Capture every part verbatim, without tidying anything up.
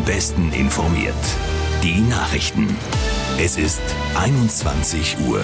am besten informiert. Die Nachrichten. Es ist einundzwanzig Uhr.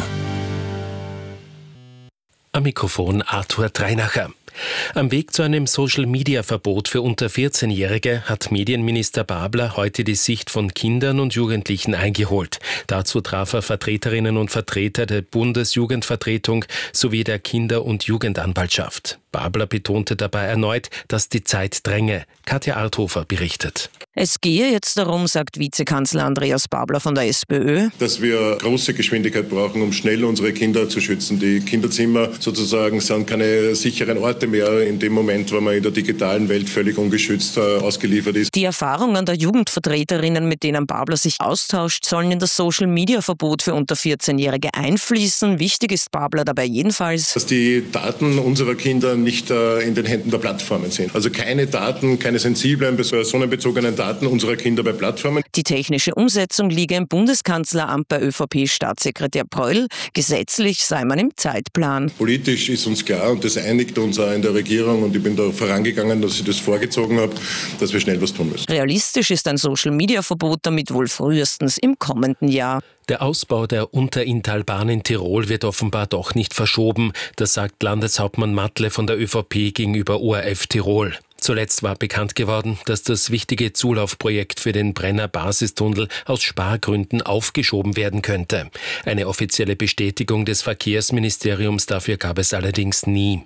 Am Mikrofon Arthur Dreinacher. Am Weg zu einem Social-Media-Verbot für unter vierzehnjährige hat Medienminister Babler heute die Sicht von Kindern und Jugendlichen eingeholt. Dazu traf er Vertreterinnen und Vertreter der Bundesjugendvertretung sowie der Kinder- und Jugendanwaltschaft. Babler betonte dabei erneut, dass die Zeit dränge. Katja Arthofer berichtet. Es gehe jetzt darum, sagt Vizekanzler Andreas Babler von der SPÖ, dass wir große Geschwindigkeit brauchen, um schnell unsere Kinder zu schützen. Die Kinderzimmer sozusagen sind keine sicheren Orte mehr in dem Moment, wo man in der digitalen Welt völlig ungeschützt äh, ausgeliefert ist. Die Erfahrungen der Jugendvertreterinnen, mit denen Babler sich austauscht, sollen in das Social-Media-Verbot für unter vierzehnjährige einfließen. Wichtig ist Babler dabei jedenfalls, dass die Daten unserer Kinder nicht äh, in den Händen der Plattformen sind. Also keine Daten, keine sensiblen, personenbezogenen Daten unserer Kinder bei Plattformen. Die technische Umsetzung liege im Bundeskanzleramt bei ÖVP-Staatssekretär Pröll. Gesetzlich sei man im Zeitplan. Politisch ist uns klar, und das einigt uns auch in der Regierung, und ich bin da vorangegangen, dass ich das vorgezogen habe, dass wir schnell was tun müssen. Realistisch ist ein Social-Media-Verbot damit wohl frühestens im kommenden Jahr. Der Ausbau der Unterinntalbahn in Tirol wird offenbar doch nicht verschoben. Das sagt Landeshauptmann Matle von der ÖVP gegenüber O R F Tirol. Zuletzt war bekannt geworden, dass das wichtige Zulaufprojekt für den Brenner Basistunnel aus Spargründen aufgeschoben werden könnte. Eine offizielle Bestätigung des Verkehrsministeriums dafür gab es allerdings nie.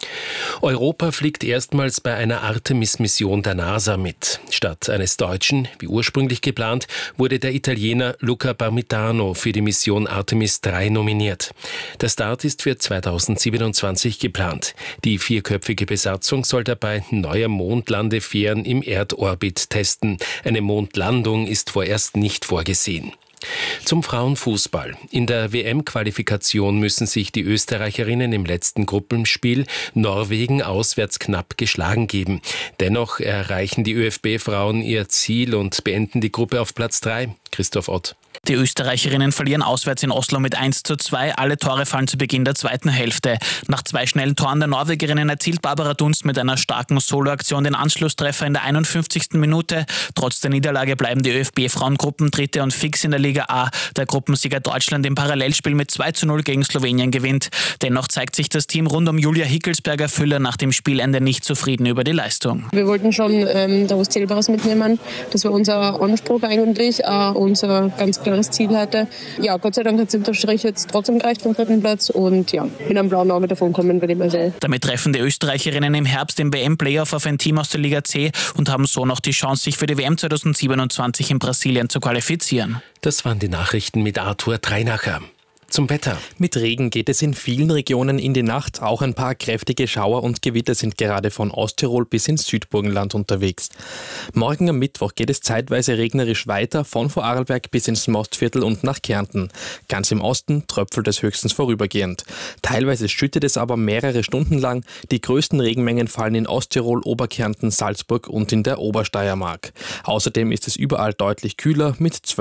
Europa fliegt erstmals bei einer Artemis-Mission der NASA mit. Statt eines Deutschen, wie ursprünglich geplant, wurde der Italiener Luca Parmitano für die Mission Artemis drei nominiert. Der Start ist für zweitausendsiebenundzwanzig geplant. Die vierköpfige Besatzung soll dabei neue Mondlandefähren im Erdorbit testen. Eine Mondlandung ist vorerst nicht vorgesehen. Zum Frauenfußball. In der W M-Qualifikation müssen sich die Österreicherinnen im letzten Gruppenspiel Norwegen auswärts knapp geschlagen geben. Dennoch erreichen die ÖFB-Frauen ihr Ziel und beenden die Gruppe auf Platz drei. Christoph Ott. Die Österreicherinnen verlieren auswärts in Oslo mit eins zu zwei. Alle Tore fallen zu Beginn der zweiten Hälfte. Nach zwei schnellen Toren der Norwegerinnen erzielt Barbara Dunst mit einer starken Soloaktion den Anschlusstreffer in der einundfünfzigsten Minute. Trotz der Niederlage bleiben die ÖFB-Frauen Gruppendritte und fix in der Liga A. Der Gruppensieger Deutschland im Parallelspiel mit zwei zu null gegen Slowenien gewinnt. Dennoch zeigt sich das Team rund um Julia Hickelsberger-Füller nach dem Spielende nicht zufrieden über die Leistung. Wir wollten schon ähm, da was Zählbares mitnehmen. Das war unser Anspruch eigentlich, äh, unser ganz klares Ziel hatte. Ja, Gott sei Dank hat es unter Strich jetzt trotzdem gereicht vom dritten Platz und ja, mit einem blauen Auge davon kommen wir immer sehr. Damit treffen die Österreicherinnen im Herbst im W M-Playoff auf ein Team aus der Liga C und haben so noch die Chance, sich für die W M zweitausendsiebenundzwanzig in Brasilien zu qualifizieren. Das waren die Nachrichten mit Arthur Dreinacher. Zum Wetter. Mit Regen geht es in vielen Regionen in die Nacht. Auch ein paar kräftige Schauer und Gewitter sind gerade von Osttirol bis ins Südburgenland unterwegs. Morgen am Mittwoch geht es zeitweise regnerisch weiter, von Vorarlberg bis ins Mostviertel und nach Kärnten. Ganz im Osten tröpfelt es höchstens vorübergehend. Teilweise schüttet es aber mehrere Stunden lang. Die größten Regenmengen fallen in Osttirol, Oberkärnten, Salzburg und in der Obersteiermark. Außerdem ist es überall deutlich kühler mit zwölf